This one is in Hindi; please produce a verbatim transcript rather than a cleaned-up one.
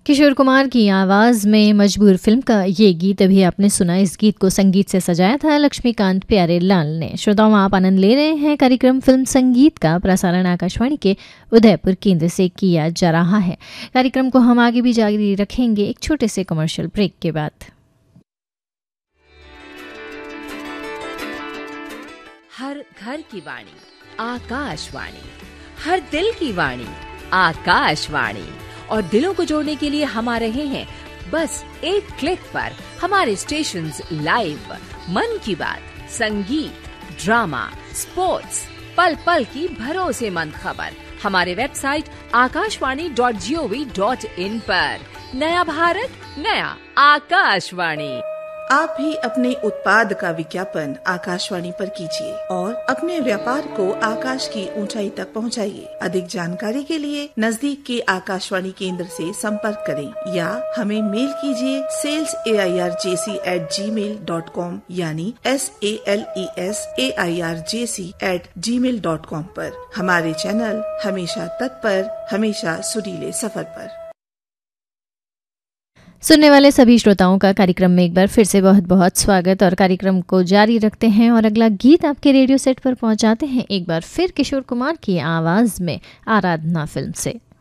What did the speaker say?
किशोर कुमार की आवाज़ में मजबूर फिल्म का ये गीत अभी आपने सुना। इस गीत को संगीत से सजाया था लक्ष्मीकांत प्यारे लाल ने। श्रोताओं, आप आनंद ले रहे हैं कार्यक्रम फिल्म संगीत का। प्रसारण आकाशवाणी के उदयपुर केंद्र से किया जा रहा है। कार्यक्रम को हम आगे भी जारी रखेंगे एक छोटे से कमर्शियल ब्रेक के बाद। हर घर की वाणी आकाशवाणी, हर दिल की वाणी आकाशवाणी, और दिलों को जोड़ने के लिए हम आ रहे हैं बस एक क्लिक पर। हमारे स्टेशंस लाइव, मन की बात, संगीत, ड्रामा, स्पोर्ट्स, पल पल की भरोसेमंद खबर हमारे website Akashvani dot G O V dot in पर। नया भारत, नया आकाशवाणी। आप भी अपने उत्पाद का विज्ञापन आकाशवाणी पर कीजिए और अपने व्यापार को आकाश की ऊंचाई तक पहुंचाइए। अधिक जानकारी के लिए नजदीक के आकाशवाणी केंद्र से संपर्क करें या हमें मेल कीजिए sales A I R J C eight ji mail dot com यानी S A L E S A I R J C eight ji mail dot com पर। हमारे चैनल हमेशा तत्पर, हमेशा सुरीले सफर पर। सुनने वाले सभी श्रोताओं का कार्यक्रम में एक बार फिर से बहुत बहुत स्वागत, और कार्यक्रम को जारी रखते हैं और अगला गीत आपके रेडियो सेट पर पहुंचाते हैं एक बार फिर किशोर कुमार की आवाज़ में आराधना फिल्म से।